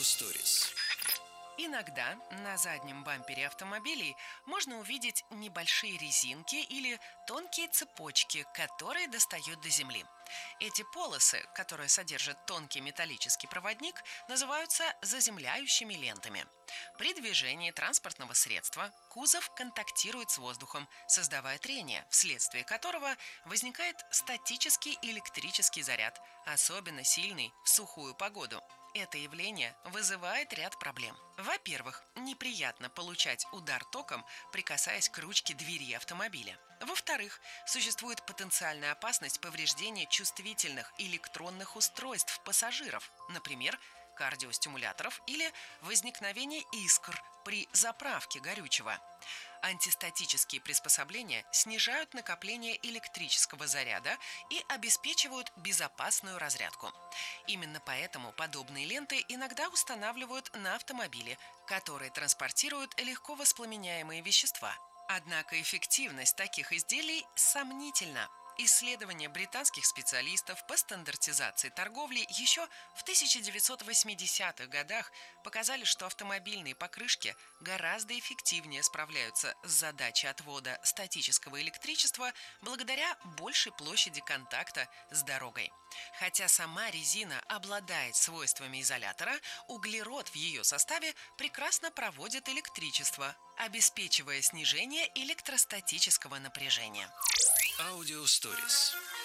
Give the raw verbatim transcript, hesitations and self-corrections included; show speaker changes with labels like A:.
A: Stories.
B: Иногда на заднем бампере автомобилей можно увидеть небольшие резинки или тонкие цепочки, которые достают до земли. Эти полосы, которые содержат тонкий металлический проводник, называются заземляющими лентами. При движении транспортного средства кузов контактирует с воздухом, создавая трение, вследствие которого возникает статический электрический заряд, особенно сильный в сухую погоду. Это явление вызывает ряд проблем. Во-первых, неприятно получать удар током, прикасаясь к ручке двери автомобиля. Во-вторых, существует потенциальная опасность повреждения чувствительных электронных устройств пассажиров, например, кардиостимуляторов или возникновение искр при заправке горючего. Антистатические приспособления снижают накопление электрического заряда и обеспечивают безопасную разрядку. Именно поэтому подобные ленты иногда устанавливают на автомобиле, которые транспортируют легко воспламеняемые вещества. Однако эффективность таких изделий сомнительна. Исследования британских специалистов по стандартизации торговли еще в тысяча девятьсот восьмидесятых годах показали, что автомобильные покрышки гораздо эффективнее справляются с задачей отвода статического электричества благодаря большей площади контакта с дорогой. Хотя сама резина обладает свойствами изолятора, углерод в ее составе прекрасно проводит электричество, обеспечивая снижение электростатического напряжения.
A: Audio Stories.